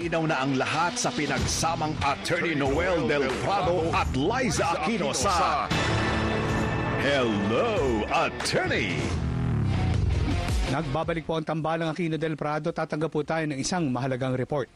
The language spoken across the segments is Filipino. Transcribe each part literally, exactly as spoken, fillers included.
malinaw na ang lahat sa pinagsamang Attorney Noel Del Prado at Liza Aquino sa Hello, Attorney! Nagbabalik po ang tambalang Aquino Del Prado. Tatanggap po tayo ng isang mahalagang report.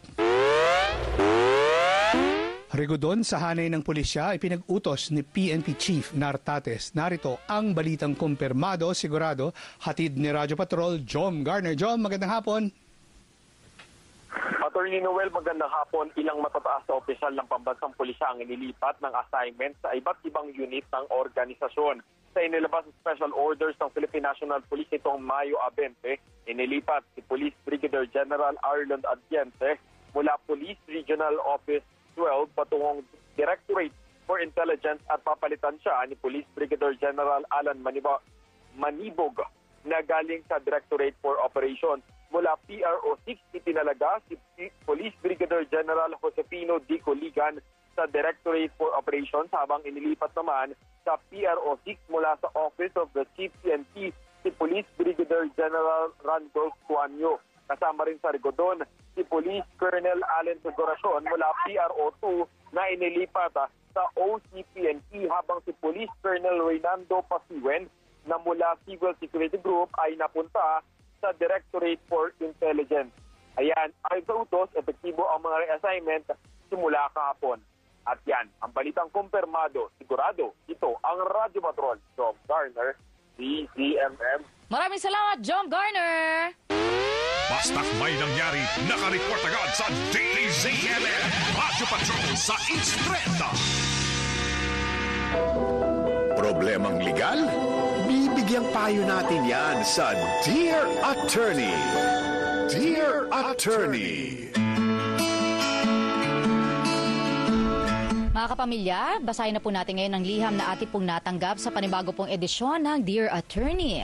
Rigodon sa hanay ng pulisya ay pinag-utos ni P N P Chief Nartates. Narito ang balitang kumpirmado, sigurado, hatid ni Radyo Patrol, Jom Garner. Jom, magandang hapon. Attorney Noel, magandang hapon. Ilang matataas na opisyal ng pambansang pulisya ang inilipat ng assignment sa iba't ibang unit ng organisasyon. Sa inilabas ng special orders ng Philippine National Police nitong Mayo twenty, inilipat si Police Brigadier General Arlon Atiense mula Police Regional Office twelve patungong Directorate for Intelligence at papalitan siya ni Police Brigadier General Alan Maniba, Manibog na galing sa Directorate for Operations. Mula P R O six itinalaga si Police Brigadier General Josefino D. Coligan sa Directorate for Operations habang inilipat naman sa P R O six mula sa Office of the Chief P N P si Police Brigadier General Randolph Cuanyo. Kasama rin sa Rigodon si Police Colonel Allen Federacion mula P R O two na inilipat sa O C P N P habang si Police Colonel Reynando Pasiwen na mula Civil Security Group ay napunta sa Directorate for Intelligence. Ayan, ayon sa utos, epektibo ang mga reassignment simula kahapon. At yan, ang balitang kumpirmado, sigurado, ito ang Radyo Patrol, Jom Garner, D C M M. Maraming salamat, Jom Garner! Basta't may nangyari, nakareport agad sa D Z M M, Radyo Patrol sa Instreta. Problemang legal? Bibigyang payo natin yan sa Dear Attorney. Dear Attorney. Mga kapamilya, basahin na po natin ngayon ang liham na ating pong natanggap sa panibago pong edisyon ng Dear Attorney.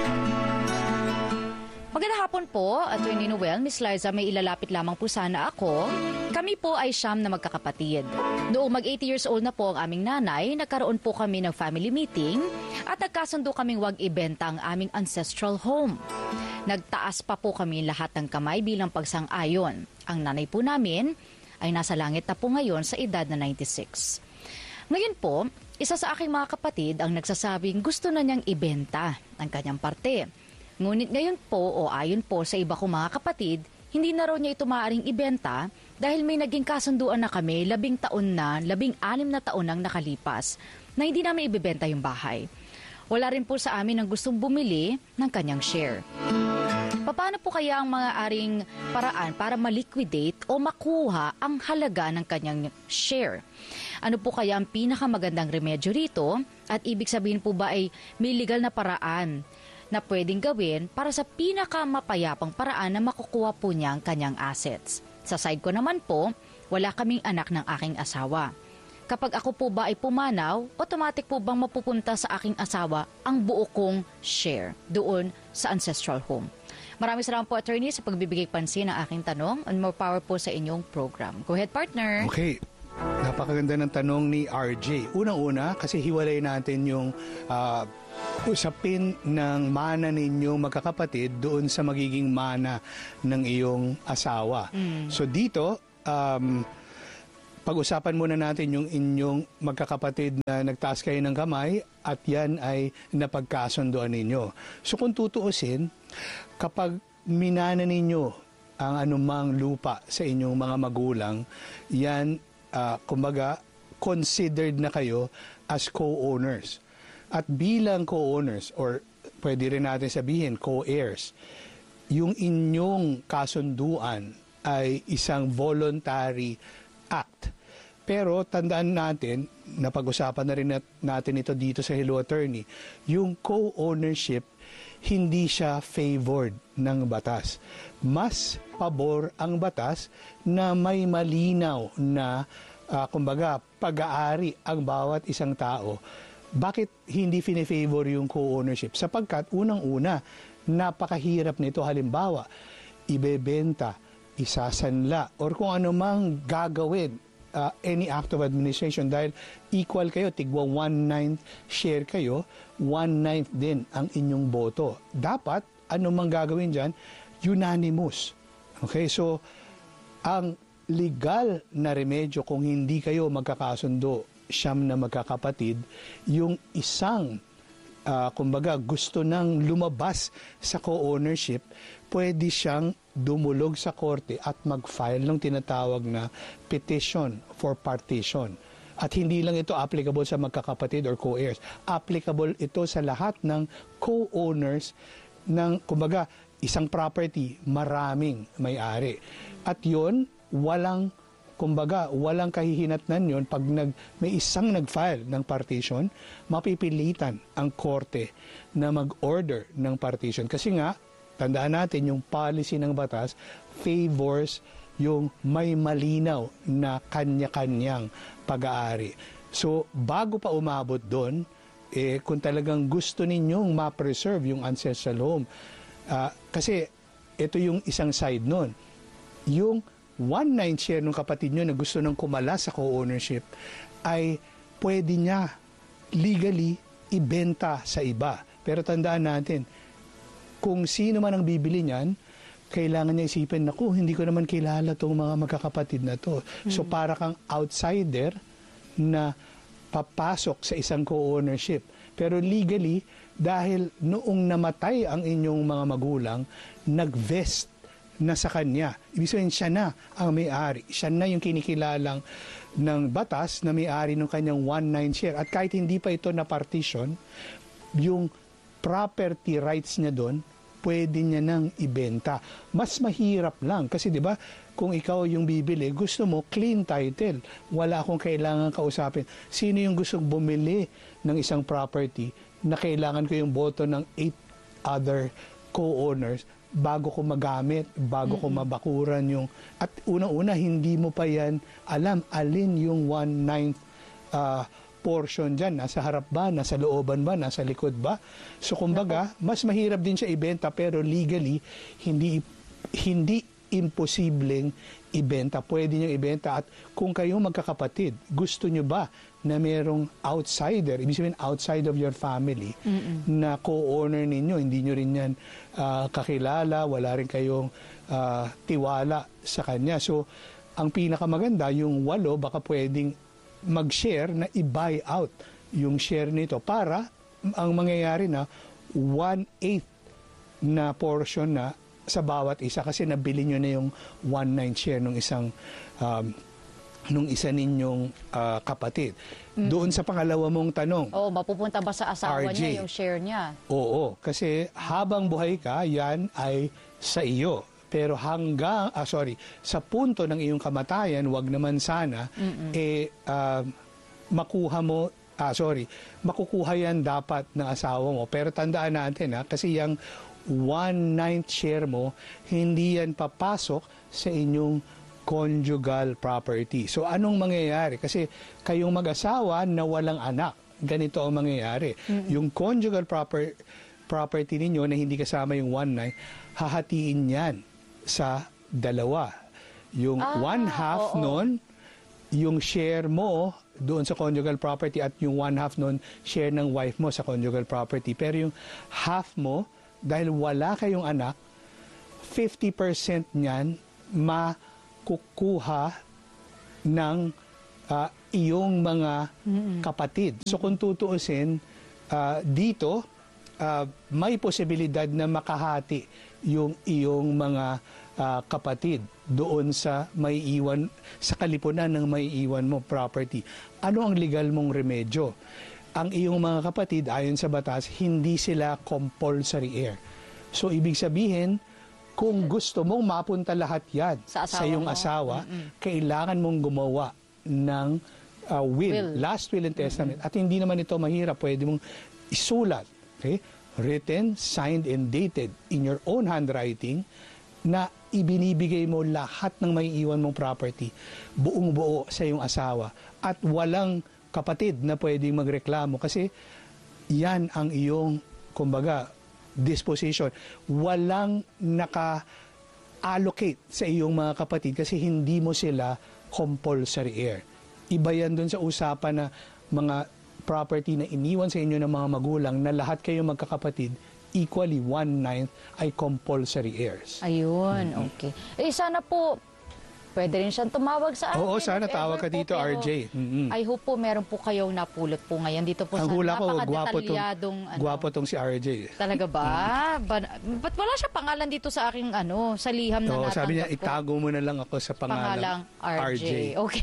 Magandang hapon po, Attorney Noel, Miss Liza, may ilalapit lamang po sana ako. Kami po ay siyam na magkakapatid. Noong mag-eighty years old na po ang aming nanay, nagkaroon po kami ng family meeting at nagkasundo kaming wag ibenta ang aming ancestral home. Nagtaas pa po kami lahat ng kamay bilang pagsang-ayon. Ang nanay po namin ay nasa langit na po ngayon sa edad na ninety-six. Ngayon po, isa sa aking mga kapatid ang nagsasabing gusto na niyang ibenta ang kanyang parte. Ngunit ngayon po o ayon po sa iba kong mga kapatid, hindi na raw niya ito maaaring ibenta dahil may naging kasunduan na kami labing taon na, labing anim na taon nang nakalipas na hindi namin ibebenta yung bahay. Wala rin po sa amin ang gustong bumili ng kanyang share. Paano po kaya ang mga aring paraan para ma-liquidate o makuha ang halaga ng kanyang share? Ano po kaya ang pinakamagandang remedyo rito? At ibig sabihin po ba ay may legal na paraan na pwedeng gawin para sa pinakamapayapang paraan na makukuha po niya ang kanyang assets? Sa side ko naman po, wala kaming anak ng aking asawa. Kapag ako po ba ay pumanaw, automatic po bang mapupunta sa aking asawa ang buo kong share doon sa ancestral home? Maraming salamat po, Attorney, sa pagbibigay pansin ng aking tanong and more power po sa inyong program. Go ahead, partner. Okay. Napakaganda ng tanong ni R J. Unang-una, kasi hiwalay natin yung uh, usapin ng mana ninyong magkakapatid doon sa magiging mana ng iyong asawa. Mm. So dito, um, pag-usapan muna natin yung inyong magkakapatid na nagtaas kayo ng kamay at yan ay napagkasunduan ninyo. So kung tutuusin, kapag minana ninyo ang anumang lupa sa inyong mga magulang, yan, uh, kumbaga, considered na kayo as co-owners. At bilang co-owners, or pwede rin natin sabihin co-heirs, yung inyong kasunduan ay isang voluntary act. Pero tandaan natin, napag-usapan na rin natin ito dito sa Hello Attorney, yung co-ownership, hindi siya favored ng batas. Mas pabor ang batas na may malinaw na, uh, kumbaga, pag-aari ang bawat isang tao. Bakit hindi fine-favor yung co-ownership? Sapagkat unang-una, napakahirap nito. Halimbawa, ibebenta, isasanla, or kung ano mang gagawin, uh, any act of administration, dahil equal kayo, tigwa one-ninth share kayo, one-ninth din ang inyong boto. Dapat, ano mang gagawin dyan, unanimous. Okay, so, ang legal na remedyo kung hindi kayo magkakasundo, siyam na magkakapatid, yung isang uh, kumbaga gusto nang lumabas sa co-ownership, pwede siyang dumulog sa korte at mag-file ng tinatawag na petition for partition. At hindi lang ito applicable sa magkakapatid or co-heirs. Applicable ito sa lahat ng co-owners ng, kumbaga, isang property, maraming may-ari. At yun, walang, kumbaga, walang kahihinatnan yun. Pag nag, may isang nag-file ng partition, mapipilitan ang korte na mag-order ng partition. Kasi nga, tandaan natin, yung policy ng batas favors yung may malinaw na kanya-kanyang pag-aari. So, bago pa umabot doon, eh, kung talagang gusto ninyong ma-preserve yung ancestral home, uh, kasi ito yung isang side nun. Yung one-ninth share ng kapatid nyo na gusto nang kumala sa co-ownership, ay pwede niya legally ibenta sa iba. Pero tandaan natin, kung sino man ang bibili niyan, kailangan niya isipin, naku, hindi ko naman kilala itong mga magkakapatid na to. Mm-hmm. So para kang outsider na papasok sa isang co-ownership. Pero legally, dahil noong namatay ang inyong mga magulang, nag-vest na sa kanya. Ibig sabihin, siya na ang may-ari. Siya na yung kinikilalang ng batas na may-ari ng kanyang one-ninth share. At kahit hindi pa ito na partition, yung property rights niya doon, pwede niya nang ibenta. Mas mahirap lang kasi 'di ba, kung ikaw yung bibili, gusto mo clean title. Wala akong kailangan kausapin. Sino yung gustong bumili ng isang property na kailangan ko yung boto ng eight other co-owners bago ko magamit, bago mm-hmm. ko mabakuran yung, at unang-una hindi mo pa yan alam alin yung one-ninth uh, portion dyan, nasa harap ba, nasa looban ba, nasa likod ba. So kumbaga, mas mahirap din siya ibenta pero legally, hindi hindi imposibleng ibenta. Pwede niyang ibenta at kung kayong magkakapatid, gusto niyo ba na merong outsider, ibig sabihin outside of your family, mm-mm. na co-owner ninyo, hindi nyo rin yan uh, kakilala, wala rin kayong uh, tiwala sa kanya. So, ang pinakamaganda, yung walo, baka pwedeng mag-share na i-buy out yung share nito para ang mangyayari na one-eighth na portion na sa bawat isa kasi nabili nyo na yung one-ninth share ng isang um, nung isa ninyong uh, kapatid. Mm-hmm. Doon sa pangalawa mong tanong. Oo, mapupunta ba sa asawa R J, niya yung share niya? Oo, kasi habang buhay ka, yan ay sa iyo. Pero hanggang, ah, sorry, sa punto ng iyong kamatayan, wag naman sana, Mm-mm. eh, uh, makuha mo, ah, sorry, makukuha yan dapat ng asawa mo. Pero tandaan natin, ha, kasi yung one-ninth share mo, hindi yan papasok sa inyong conjugal property. So, anong mangyayari? Kasi kayong mag-asawa na walang anak, ganito ang mangyayari. Mm-mm. Yung conjugal proper, property ninyo na hindi kasama yung one-ninth, hahatiin yan sa dalawa. Yung ah, one half oo. Nun, yung share mo doon sa conjugal property at yung one half nun, share ng wife mo sa conjugal property. Pero yung half mo, dahil wala kayong anak, fifty percent niyan makukuha ng uh, iyong mga mm-hmm. kapatid. So kung tutuusin, uh, dito, uh, may posibilidad na makahati yung iyong mga uh, kapatid doon sa may iwan, sa kalipunan ng may iwan mo property. Ano ang legal mong remedyo? Ang iyong mga kapatid, ayon sa batas, hindi sila compulsory heir. So, ibig sabihin, kung gusto mong mapunta lahat yan sa, sa iyong mo. asawa, mm-hmm. kailangan mong gumawa ng uh, will, will, last will and testament. Mm-hmm. At hindi naman ito mahirap, pwede mong isulat, okay? Written, signed, and dated in your own handwriting na ibinibigay mo lahat ng may iwan mong property, buong buo sa iyong asawa. At walang kapatid na pwedeng magreklamo kasi yan ang iyong, kumbaga, disposition. Walang naka-allocate sa iyong mga kapatid kasi hindi mo sila compulsory heir. Iba yan dun sa usapan na mga property na iniwan sa inyo ng mga magulang na lahat kayo magkakapatid, equally one-ninth ay compulsory heirs. Ayun, mm-hmm. okay. Eh sana po pwede rin siyang tumawag sa akin. Oo, sana if tawag ever ka po, dito, pero R J. Mm-mm. I hope po meron po kayong napulot po ngayon dito po Ang sa hula ko, gwapo tong, napakadetalyadong ano. gwapo tong si R J. Talaga ba? ba? Ba't wala siya pangalan dito sa aking ano, sa liham na Oo, natanggap sabi niya, ko? itago mo na lang ako sa pangalang, Pangalang R J. Okay.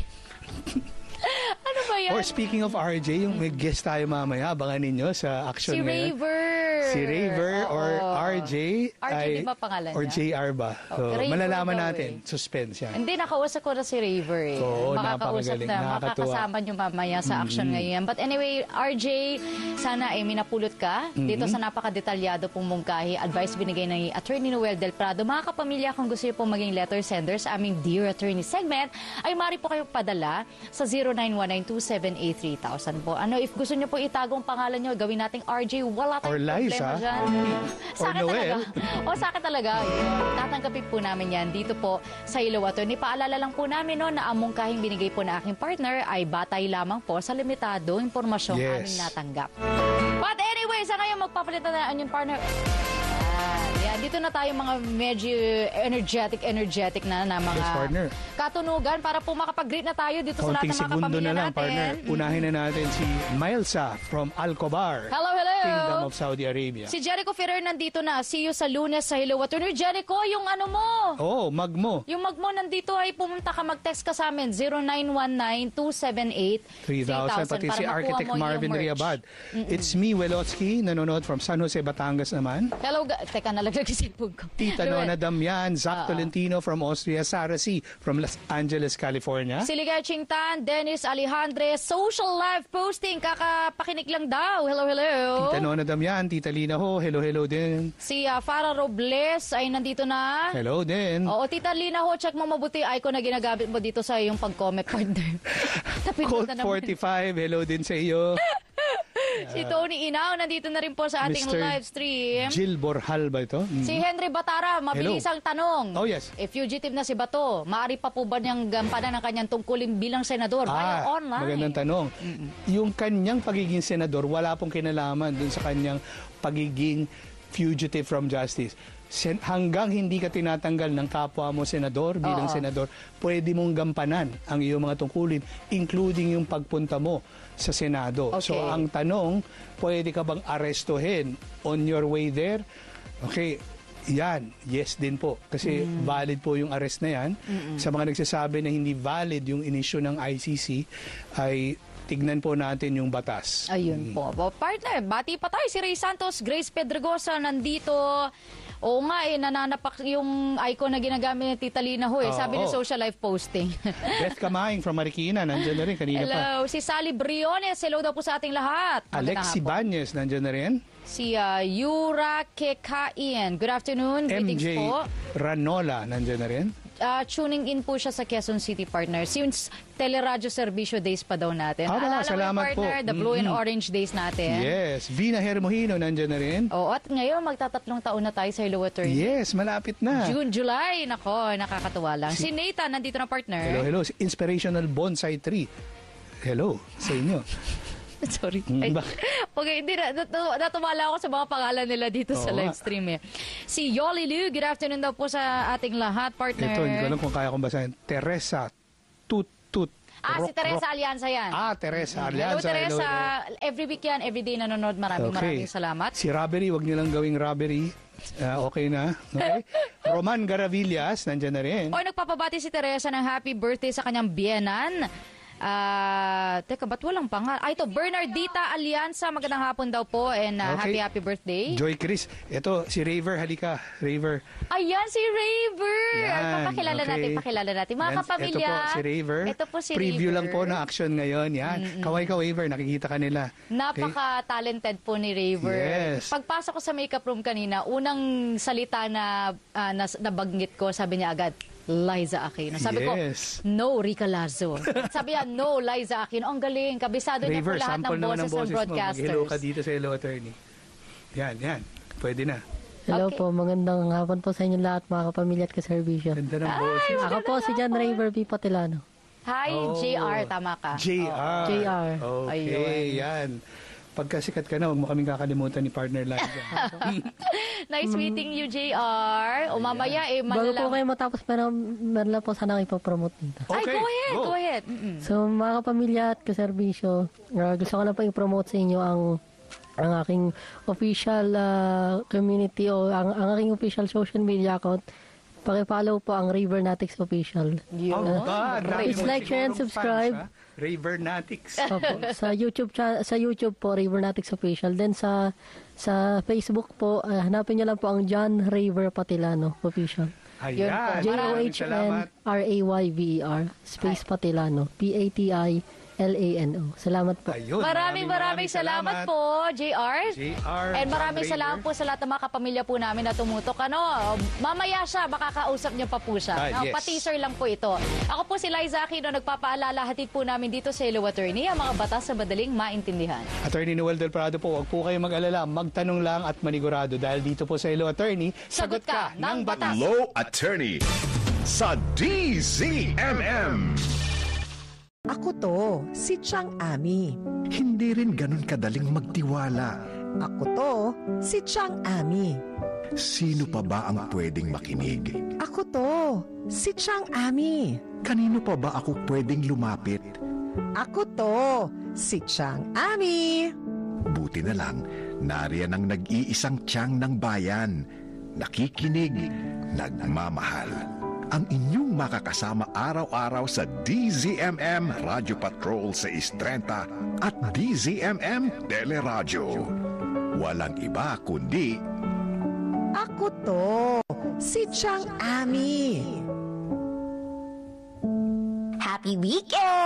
Ano ba yan? Or speaking of R J, yung may guest tayo mamaya, abangan ninyo sa action Si ngayon. Raver. Si Raver or Oo. R J. R J, ay, di ba pangalan Or niya? J R ba? Oh, So, Raver malalaman daw natin. eh. Suspense yan. Hindi, nakausap ko na si Raver eh. Oo, Makakausap napakagaling. na, Nakakatuwa. makakasama nyo mamaya sa action ngayon. But anyway, R J, sana ay minapulot ka dito sa napakadetalyado pong mungkahi. Advice binigay ng Attorney Noel Del Prado. Mga kapamilya, kung gusto nyo pong maging letter sender sa aming Dear Attorney segment, ay mari po kayong padala sa zero nine one nine two seven eight three thousand po. Ano, if gusto nyo po itagong pangalan nyo, gawin nating R J, wala Or tayong Liza. problema dyan. Sa Or akin Noel. talaga. O sa akin talaga. Yun. Tatanggapin po namin yan dito po sa Hello Attorney. Paalala lang po namin no, na ang mungkahing binigay po na aking partner ay batay lamang po sa limitado impormasyong Yes. aming natanggap. But anyway, sa ngayon magpapalitan na ang yung partner. Yan, yan. Dito na tayo mga medyo energetic, energetic na na mga Yes, partner. katunugan para po makapag-greet na tayo dito sa lahat Konting ng mga segundo kapamilya na lang, natin. partner. Mm. Unahin na natin si Mailsa from Alcobar, Hello, hello. Kingdom of Saudi Arabia. Si Jericho Ferrer nandito na. See you sa Lunes sa Hello Attorney. Jericho, yung ano mo? Oh, mag mo. Yung mag mo nandito ay pumunta ka, mag-text ka sa amin, zero nine one nine two seven eight three thousand. Pati para si makuha Architect mo yung Marvin merch. Riabad. It's me, Welotsky, nanonood from San Jose, Batangas naman. Hello, ga- teka, nalaglag yung cellphone ko. Tita Luwen. Nona Damian, Zach Tolentino from Austria, Sarah C. from Los Angeles, California. Si Ligay Chingtan, Dennis Alejandre, social live posting, kakapakinig lang daw. Hello, hello. Tita Nona Damian, Tita Lina Ho, hello, hello din. Si uh, Farah Robles ay nandito na. Hello din. Oo, Tita Lina ho, check mo mabuti yung icon na ginagamit mo dito sa iyong pag-comment partner. Tapos Colt na naman. forty-five, hello din sa iyo. Si Tony Inaw, nandito na rin po sa ating Mister live stream. Jill Borjal ba ito? Mm. Si Henry Batara, mabilis Hello. ang tanong. Oh, yes. E fugitive na si Bato, maaari pa po ba niyang gampanan ang kanyang tungkulin bilang senador via Ah, online? magandang tanong. Yung kanyang pagiging senador, wala pong kinalaman dun sa kanyang pagiging fugitive from justice. Sen- hanggang hindi ka tinatanggal ng kapwa mo senador, bilang Oo. senador, pwede mong gampanan ang iyong mga tungkulin, including yung pagpunta mo sa Senado. Okay. So, ang tanong, pwede ka bang arestuhin on your way there? Okay, yan, yes din po. Kasi valid po yung arrest na yan. Sa mga nagsasabi na hindi valid yung inisyu ng I C C, ay tignan po natin yung batas. Ayun po. Bo, partner, bati pa tayo. Si Ray Santos, Grace Pedregosa, nandito. Oo nga eh, nananapak yung icon na ginagamit ni Tita Lina ho eh. Oo. Sabi ni social life posting. Beth Kamaing from Marikina, nandyan na rin kanina pa. Hello. Si Sally Briones, hello daw po sa ating lahat. Alexi Magandang hapon. Banyes, nandyan na rin. Si uh, Yura Kekain. Good afternoon. M Greetings J po. Ranola, nandyan na rin. Uh, tuning in po siya sa Quezon City, partner. Since Teleradyo Servicio Days pa daw natin. Aba, Alala mo salamat yung partner, po. the Blue and Mm-mm. Orange Days natin. Yes, Vina Hermohino, nandyan na rin. Oo, at ngayon magtatatlong taon na tayo sa Hello Attorney. Yes, malapit na. June, July. Nako, nakakatuwa lang. Si Nathan, nandito na partner. Hello, hello. Inspirational Bonsai Tree. Hello sa inyo. Sorry. Mm, Ay, bak- okay, hindi na, natu- natuwala ako sa mga pangalan nila dito sa Oo live nga. stream eh. Si Yoli Lu, good afternoon daw po sa ating lahat, partner. Ito, hindi ko alam kung kaya kong basahin. Teresa Tut Tut. Ah, si Rock, Teresa Rock. Alianza yan. Ah, Teresa Hello, Alianza. Teresa. Every week yan, every day nanonood. Maraming maraming salamat. Si Robbery, wag niyo lang gawing robbery. Ah, okay na. Okay. Roman Garavillas, nandyan na rin. O, nagpapabati si Teresa ng happy birthday sa kanyang biyenan. Ah, teka, ba't walang pangal? Ah, ito, Bernardita Alianza. Magandang hapon daw po and ah, happy Okay. happy birthday. Joy Chris. Ito, si Raver. Halika, Raver. Ayan, si Raver! Yan, Ay, papakilala okay. natin, pakilala natin. Mga Yan, kapamilya. Ito po si Raver. Ito po si Preview Raver. lang po na action ngayon. Yan. Kaway ka, Raver. Nakikita ka nila. Napaka-talented po ni Raver. Yes. Pagpasok ko sa makeup room kanina, unang salita na ah, nas, nabanggit ko, sabi niya agad, Liza Aquino. Sabi Yes. ko, no, Rica Lazo. Sabi niya, no, Liza Aquino. Ang galing. Kabisado niya po Raver, lahat sample ng naman boses ng ng boses mo. broadcasters. Mag-hello ka dito sa Hello Attorney. Yan, yan. Pwede na. Hello Okay. po, magandang hapon po sa inyo lahat mga kapamilya at kaservisyo. Ganda ng boses. Ako po si John Raver B. Patilano. Hi, Oh. J R. Tama ka. J R. J R. Okay, Ayun. yan. pagka sikat ka na, huwag mo kaming kakalimutan ni partner Liza. Nice meeting you, J R. O mamaya eh, Bago po malalang... kayo matapos, meron, meron lang po sana kayo ipapromote dito. Ay, Okay, go ahead, go. go ahead. Mm-mm. So, mga kapamilya at kaserbisyo, uh, gusto ko lang po i-promote sa inyo ang ang aking official uh, community o ang, ang aking official social media account. Paki-follow po ang Ravernatics Official. Oh, ba? Dami Please mo like, share, and sigurong subscribe. fans, ha? Ravernatics. Opo, sa YouTube cha- sa YouTube po Ravernatics Official. Then sa sa Facebook po, uh, hanapin niyo lang po ang John Raver Patilano Official. Yun po. Ayan. J O Maraming H salamat. N R A Y V E R space Patilano. P A T I L A N O. Salamat po. Ayun, Maraming maraming salamat, po, J R. J R. And maraming John salamat Raver. po sa lahat ng mga kapamilya po namin na tumutok. Ano, mamaya siya, makakausap niyo pa po siya. Ah, No, yes. Pa-teaser lang po ito. Ako po si Liza Aquino, nagpapaalala, hatid po namin dito sa Hello Attorney ang mga batas sa madaling maintindihan. Attorney Noel Del Prado po, huwag po kayong mag-alala. Magtanong lang at manigurado dahil dito po sa Hello Attorney, Sagot ka ng batas. Law Attorney sa D Z M M. Ako to, si Chang Ami. Hindi rin ganun kadaling magtiwala. Ako to, si Chang Ami. Sino pa ba ang pwedeng makinig? Ako to, si Chang Ami. Kanino pa ba ako pwedeng lumapit? Ako to, si Chang Ami. Buti na lang, nariyan ang nag-iisang tiyang ng bayan. Nakikinig, nagmamahal. Ang inyong makakasama araw-araw sa D Z M M Radio Patrol sa Istrenta at D Z M M Teleradyo. Walang iba kundi Ako to, si Chang Ami. Happy weekend!